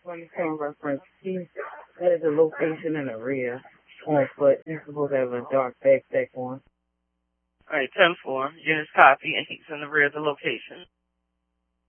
When frame reference, he has a location in the rear on foot. He's supposed to have a dark backpack on. All right, 10-4. Units copy, and he's in the rear of the location.